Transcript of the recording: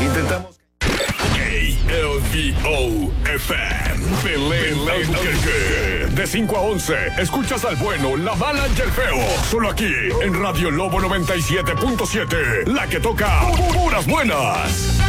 Intentamos. KLVO-FM Belén Albuquerque. De 5 a 11, escuchas al bueno, la mala y el feo. Solo aquí, en Radio Lobo 97.7. La que toca puras buenas.